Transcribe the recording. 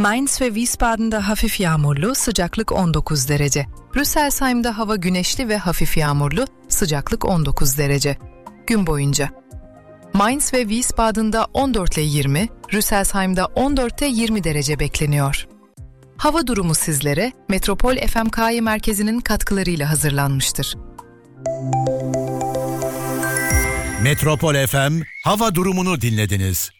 Mainz ve Wiesbaden'da hafif yağmurlu, sıcaklık 19 derece. Rüsselsheim'da hava güneşli ve hafif yağmurlu, sıcaklık 19 derece. Gün boyunca. Mainz ve Wiesbaden'da 14 ile 20, Rüsselsheim'da 14'te 20 derece bekleniyor. Hava durumu sizlere Metropol FMK'yı merkezinin katkılarıyla hazırlanmıştır. Metropol FM hava durumunu dinlediniz.